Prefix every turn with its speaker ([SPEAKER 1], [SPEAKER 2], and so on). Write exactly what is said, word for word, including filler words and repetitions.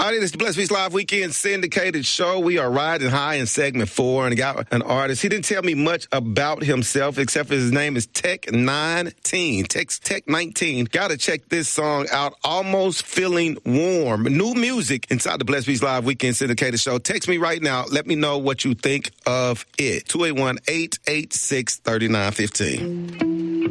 [SPEAKER 1] everybody. This is the Blessed Beats Live Weekend syndicated show. We are riding high in segment four, and I got an artist. He didn't tell me much about himself, except for his name is Tech nineteen. Tech, Tech nineteen. Got to check this song out, Almost Feeling Warm. New music inside the Blessed Beats Live Weekend syndicated show. Text me right now. Let me know what you think of it. two eight one, eight eight six, three nine one five.